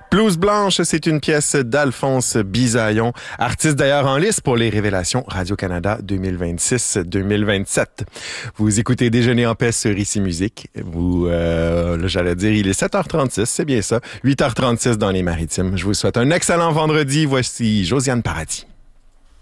Blouse blanche, c'est une pièce d'Alphonse Bisaillon, artiste d'ailleurs en lice pour les Révélations Radio-Canada 2026-2027. Vous écoutez Déjeuner en paix sur Ici Musique. J'allais dire, il est 7h36, c'est bien ça. 8h36 dans les Maritimes. Je vous souhaite un excellent vendredi. Voici Josiane Paradis.